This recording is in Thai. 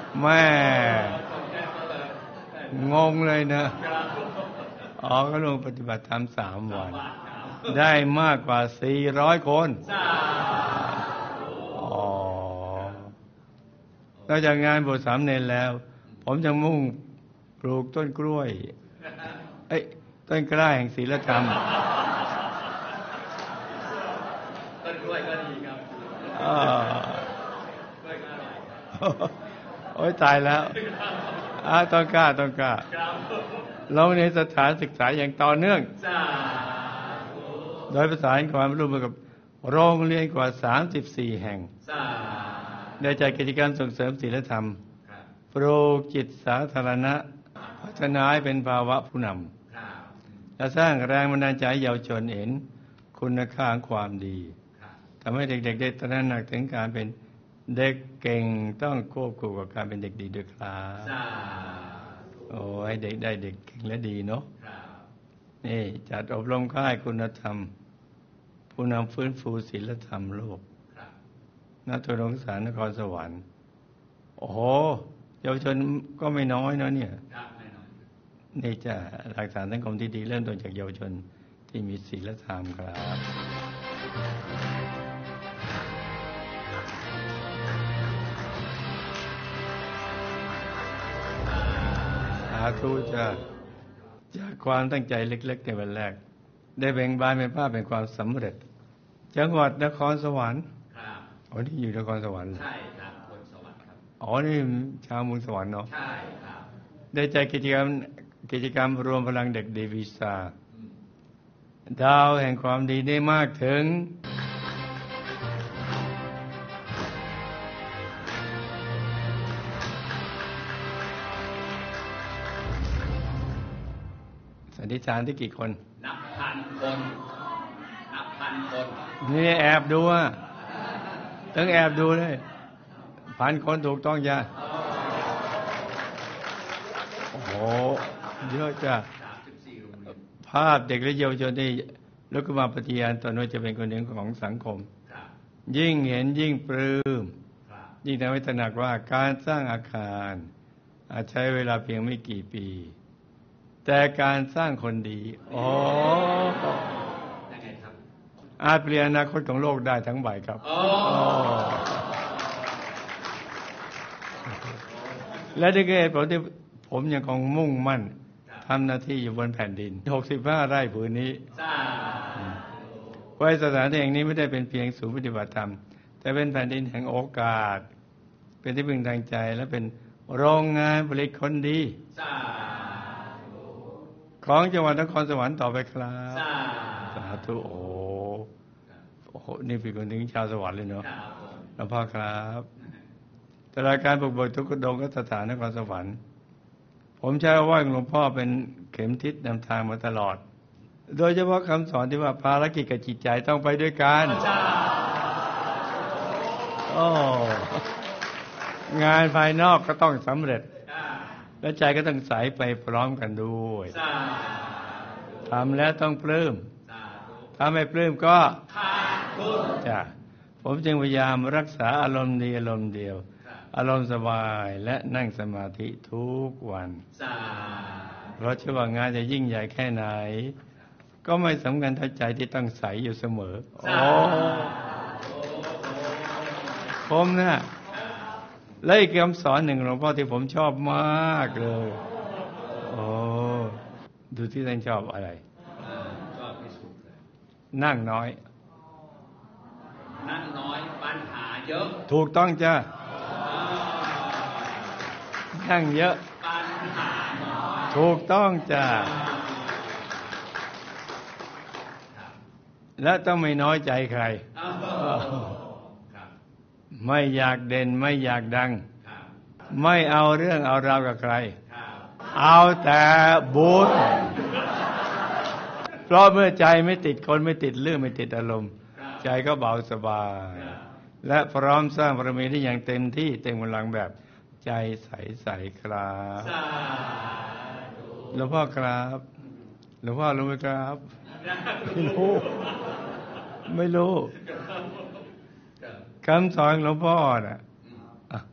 แม่งงเลยนะอ๋อก็ลงปฏิบัติธรรม3 วันได้มากกว่า400 คนอ๋อนอกจากงานบวชสามเณรแล้วผมจะมุ่งปลูกต้นกล้วยต้นกล้าแห่งศีลธรรมต้นกล้วยก็ดีครับโอ้ยตายแล้วต้องกล้าลงในสถานศึกษาอย่างต่อเนื่องโดยประสานความร่วมมือกับโรงเรียนกว่า34 แห่งได้จัดกิจกรรมส่งเสริมศีลธรรมปลูกจิตสาธารณะพัฒนาให้เป็นภาวะผู้นำและสร้างแรงบันดาลใจเยาวชนเห็นคุณค่าของความดีทำให้เด็กๆได้ตระหนักถึงการเป็นเด็กเก่งต้องควบคู่กับการเป็นเด็กดีด้วยครับโอ้ให้เด็กได้เด็กเก่งและดีเนาะนี่จัดอบรมค่ายคุณธรรมผู้นำฟื้นฟูศีลธรรมโลกณ ทุนองศานครสวรรค์โอ้โหเยาวชนก็ไม่น้อยนะเนี่ยนี่จะหลักฐานสังคมที่ดีเริ่มต้นจากเยาวชนที่มีศีลธรรมครับสาธุจ้าจากความตั้งใจเล็กๆในวันแรกได้แบ่งบานเป็นภาพเป็นความสำเร็จจังหวัดนครสวรรค์อ๋อนี่อยู่นครสวรรค์ใช่ครับคนสวรรค์ครับอ๋อนี่ชาวเมืองสวรรค์เนาะใช่ครับได้จัดกิจกรรมรวมพลังเด็กดีวีซาดาวแห่งความดีได้มากถึงสันนิษฐานที่กี่คนนับพันคนนี่แอบดูต้องแอบดูเลย1,000 คนถูกต้องจ้ะโอ้โหเยอะจ้ะภาพเด็กและเยาวชนที่ลุกขึ้นมาปฏิญาณตนว่าจะเป็นคนหนึ่งของสังคมยิ่งเห็นยิ่งปลื้มยิ่งทำให้ตระหนักว่าการสร้างอาคารอาจใช้เวลาเพียงไม่กี่ปีแต่การสร้างคนดีอาจเปลี่ยนอนาคตของโลกได้ทั้งใบครับและด้วยเหตุผลที่ผมยังคงมุ่งมั่นทำหน้าที่อยู่บนแผ่นดิน65 ไร่ผืนนี้เพราะสถานที่แห่งนี้ไม่ได้เป็นเพียงศูนย์ปฏิบัติธรรมแต่เป็นแผ่นดินแห่งโอกาสเป็นที่พึ่งทางใจและเป็นโรงงานผลิตคนดีของจังหวัดนครสวรรค์ต่อไปครับสาธุโอ้โหนี่เป็นคนถึงชาวสวรรค์เลยเนาะหลวงพ่อครับตลอดการบุกเบิกทุกดงก็สถานนครสวรรค์ผมใช้ว่าหลวงพ่อเป็นเข็มทิศนำทางมาตลอดโดยเฉพาะคำสอนที่ว่าภารกิจกับจิตใจต้องไปด้วยกันงานภายนอกก็ต้องสำเร็จและใจก็ต้องใสไปพร้อมกันด้วยทำแล้วต้องปลื้มถ้าไม่ปลื้มก็จ้ะผมจึงพยายามรักษาอารมณ์ดีอารมณ์เดียวอารมณ์สบายและนั่งสมาธิทุกวันเพราะเชื่อว่างานจะยิ่งใหญ่แค่ไหนก็ไม่สำคัญเท่าใจที่ต้องใสอยู่เสมอผมนะและอีกคำสอนหนึ่งหลวงพ่อที่ผมชอบมากเลยดูที่ท่านชอบอะไรชอบที่สุดเลยนั่งน้อยปัญหาเยอะถูกต้องจ้ะนั่งเยอะปัญหาน้อยถูกต้องจ้ะและต้องไม่น้อยใจใครไม่อยากเด่นไม่อยากดังไม่เอาเรื่องเอาราวกับใครเอาแต่บุญเพราะเมื่อใจไม่ติดคนไม่ติดเรื่องไม่ติดอารมณ์ใจก็เบาสบายและพร้อมสร้างบารมีได้อย่างเต็มที่เต็มกำลังแบบใจใสๆครับหลวงพ่อครับหลวงพ่อรู้ไหมครับไม่รู้คำสอนหลวงพ่อน่ะ